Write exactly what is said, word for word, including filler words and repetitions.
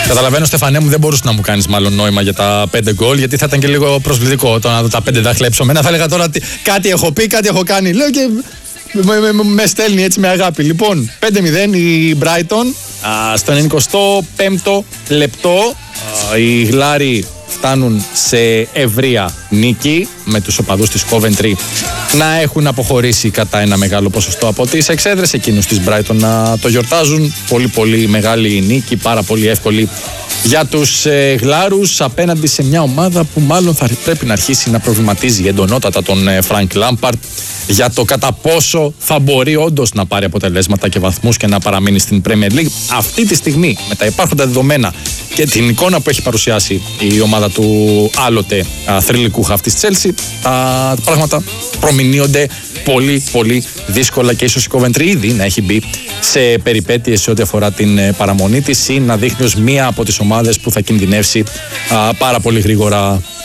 Καταλαβαίνω, Στεφανέ μου, δεν μπορούσε να μου κάνει μάλλον νόημα για τα πέντε γκολ, γιατί θα ήταν και λίγο προσβλητικό το να δω τα πέντε δάχτυλα ψωμένα. Θα έλεγα τώρα κάτι έχω πει, κάτι έχω κάνει. Λέω και με, με, με στέλνει έτσι με αγάπη. Λοιπόν, πέντε μηδέν η Brighton α, στο ενενηκοστό πέμπτο λεπτό. Α, οι Γλάροι φτάνουν σε ευρεία νίκη με τους οπαδούς της Coventry να έχουν αποχωρήσει κατά ένα μεγάλο ποσοστό από τις εξέδρες, εκείνους της Brighton να το γιορτάζουν. Πολύ πολύ μεγάλη νίκη, πάρα πολύ εύκολη για τους ε, Γλάρους απέναντι σε μια ομάδα που μάλλον θα πρέπει να αρχίσει να προβληματίζει εντονότατα τον ε, Frank Lampard για το κατά πόσο θα μπορεί όντως να πάρει αποτελέσματα και βαθμούς και να παραμείνει στην Premier League. Αυτή τη στιγμή, με τα υπάρχοντα δεδομένα και την εικόνα που έχει παρουσιάσει η ομάδα του άλλοτε θρυλικού χαφ της Chelsea, τα πράγματα προμηνύονται πολύ πολύ δύσκολα και ίσως η Coventry ήδη να έχει μπει σε περιπέτειες σε ό,τι αφορά την παραμονή της ή να δείχνει ως μία από τις ομάδες που θα κινδυνεύσει α, πάρα πολύ γρήγορα